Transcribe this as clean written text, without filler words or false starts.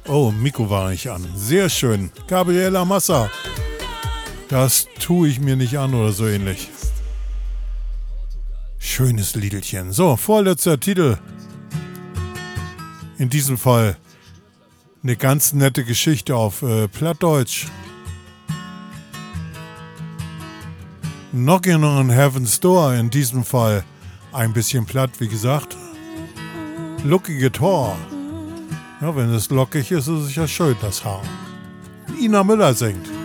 Oh, Mikro war nicht an. Sehr schön. Gabriela Massa. Das tue ich mir nicht an oder so ähnlich. Schönes Liedelchen. So, vorletzter Titel. In diesem Fall eine ganz nette Geschichte auf Plattdeutsch. Knocking on Heaven's Door. In diesem Fall ein bisschen platt, wie gesagt. Lockige Tor. Ja, wenn es lockig ist, ist es ja schön, das Haar. Ina Müller singt.